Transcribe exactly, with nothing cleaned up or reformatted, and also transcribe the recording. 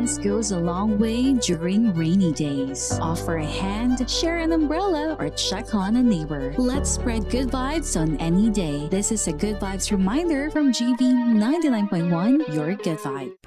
kindness goes a long way during rainy days. Offer a hand, share an umbrella, or check on a neighbor. Let's spread good vibes on any day. This is a Good Vibes reminder from G V ninety-nine point one, your good vibe.